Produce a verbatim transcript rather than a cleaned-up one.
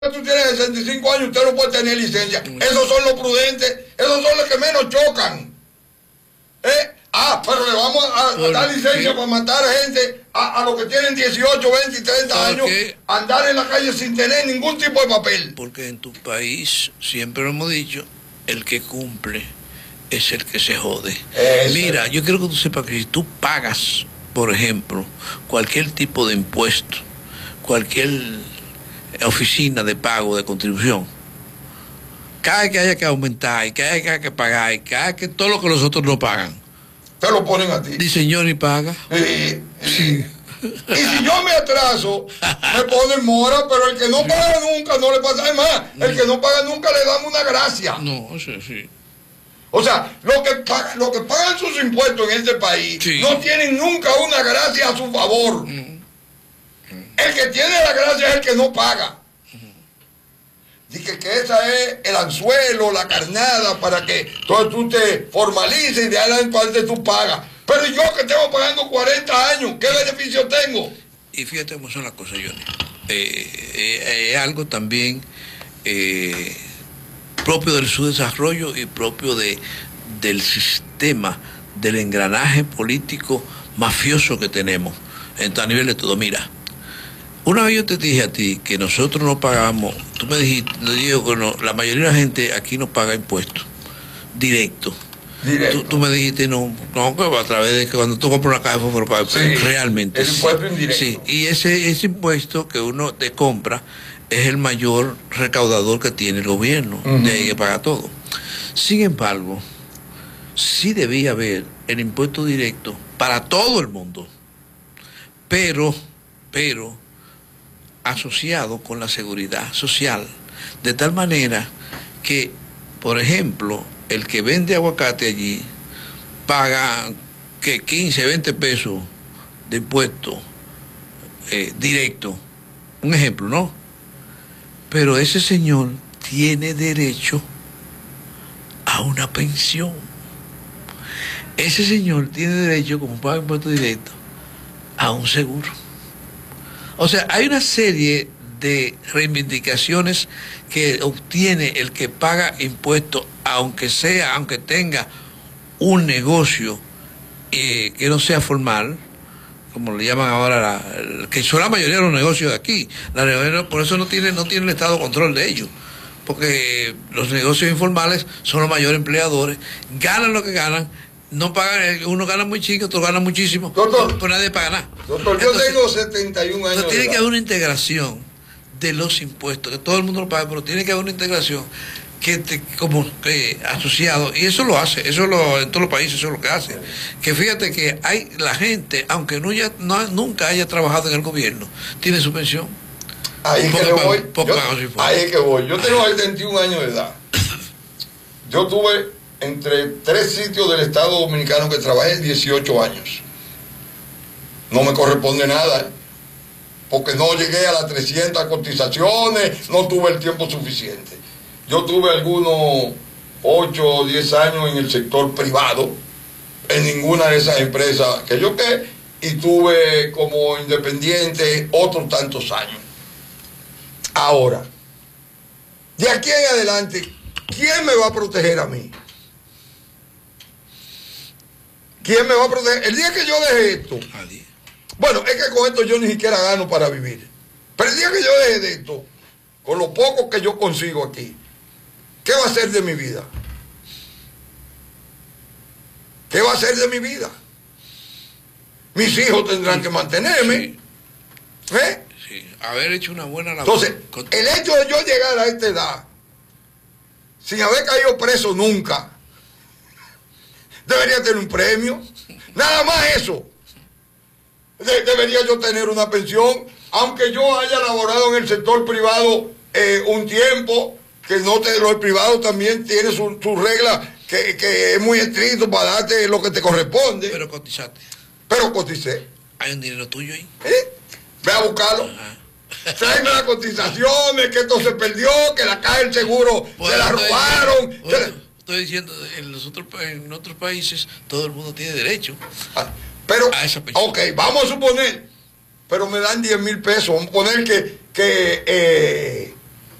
tú tienes sesenta y cinco años, usted no puede tener licencia. Esos son los prudentes, esos son los que menos chocan. ¿Eh? Ah, pero le vamos a, a dar licencia para matar a gente, a, a los que tienen dieciocho, veinte y treinta años, andar en la calle sin tener ningún tipo de papel. Porque en tu país, siempre lo hemos dicho, el que cumple es el que se jode. Eso. Mira, yo quiero que tú sepas que si tú pagas, por ejemplo, cualquier tipo de impuesto, cualquier oficina de pago, de contribución, cada vez que haya que aumentar, y cada vez que haya que pagar, y cada vez que todo lo que los otros no pagan, te lo ponen a ti. Di señor y paga. Sí, sí. Y si yo me atraso, me ponen mora, pero el que no paga nunca no le pasa. Además, el que no paga nunca le damos una gracia. No, sí, sí. O sea, los que, pagan, lo que pagan sus impuestos en este país sí. no tienen nunca una gracia a su favor. Mm. El que tiene la gracia es el que no paga. Dice que esa es el anzuelo, la carnada, para que entonces tú te formalices y de ahí en parte tú pagas. Pero yo que tengo pagando cuarenta años, ¿qué beneficio tengo? Y fíjate cómo son las cosas, Johnny. Eh, eh, es algo también eh, propio del subdesarrollo y propio de, del sistema, del engranaje político mafioso que tenemos a nivel de todo. Mira, una vez yo te dije a ti que nosotros no pagamos, tú me dijiste, no digo que no, la mayoría de la gente aquí no paga impuestos directos. Directo. Tú, tú me dijiste, no, no, que a través de que cuando tú compras una caja de fósforo pagas, sí, realmente. El impuesto indirecto. Sí, y ese, ese impuesto que uno te compra es el mayor recaudador que tiene el gobierno, uh-huh. de ahí que paga todo. Sin embargo, sí debía haber el impuesto directo para todo el mundo, pero, pero, asociado con la seguridad social, de tal manera que, por ejemplo, el que vende aguacate allí paga que quince, veinte pesos de impuesto eh, directo, un ejemplo, ¿no? Pero ese señor tiene derecho a una pensión. Ese señor tiene derecho, como paga impuesto directo, a un seguro. O sea, hay una serie de reivindicaciones que obtiene el que paga impuestos, aunque sea, aunque tenga un negocio eh, que no sea formal, como le llaman ahora, la, que son la mayoría de los negocios de aquí. La, por eso no tiene, no tiene el Estado control de ellos, porque los negocios informales son los mayores empleadores, ganan lo que ganan. No pagan, uno gana muy chico, otro gana muchísimo, doctor, pero nadie paga nada. Doctor, yo entonces, tengo setenta y un años. Tiene que haber una integración de los impuestos, que todo el mundo lo paga, pero tiene que haber una integración que te, como que asociado, y eso lo hace, eso lo, en todos los países eso es lo que hace. Que fíjate que hay la gente, aunque no, ya, no nunca haya trabajado en el gobierno, tiene su pensión. Ahí es que le voy. Yo, ahí es que voy. Yo tengo setenta y un años de edad. Yo tuve entre tres sitios del Estado Dominicano que trabajé dieciocho años. No me corresponde nada, ¿eh? Porque no llegué a las trescientas cotizaciones, no tuve el tiempo suficiente. Yo tuve algunos ocho o diez años en el sector privado, en ninguna de esas empresas que yo qué, y tuve como independiente otros tantos años. Ahora, de aquí en adelante, ¿quién me va a proteger a mí? ¿Quién me va a proteger? El día que yo deje esto, nadie. Bueno, es que con esto yo ni siquiera gano para vivir. Pero el día que yo deje de esto, con lo poco que yo consigo aquí, ¿qué va a ser de mi vida? ¿Qué va a ser de mi vida? Mis hijos tendrán que mantenerme. Sí. ¿Eh? Sí, haber hecho una buena labor. Entonces, el hecho de yo llegar a esta edad, sin haber caído preso nunca, debería tener un premio. Nada más eso. De debería yo tener una pensión, aunque yo haya laborado en el sector privado eh, un tiempo, que no te, el privado también tiene su, su regla, que, que es muy estricto para darte lo que te corresponde. Pero cotizaste. Pero coticé. Hay un dinero tuyo ahí. ¿Eh? Ve a buscarlo. Ajá. Tráeme las cotizaciones, que esto se perdió, que la caja del seguro pues se la robaron. Diciendo, bueno, se... Estoy diciendo, en, los otros, en otros países todo el mundo tiene derecho ah, pero, a esa pensión. Ok, vamos a suponer, pero me dan diez mil pesos, vamos a poner que, que eh,